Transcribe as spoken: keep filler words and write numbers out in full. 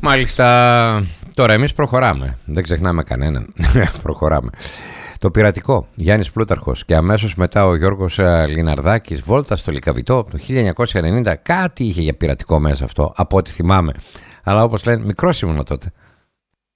Μάλιστα, τώρα εμείς προχωράμε. Δεν ξεχνάμε κανέναν. Προχωράμε. Το πειρατικό, Γιάννης Πλούταρχος, και αμέσως μετά ο Γιώργος Λιναρδάκης, βόλτα στο Λυκαβητό το χίλια εννιακόσια ενενήντα. Κάτι είχε για πειρατικό μέσα αυτό, από ό,τι θυμάμαι. Αλλά όπως λένε, μικρός ήμουν τότε.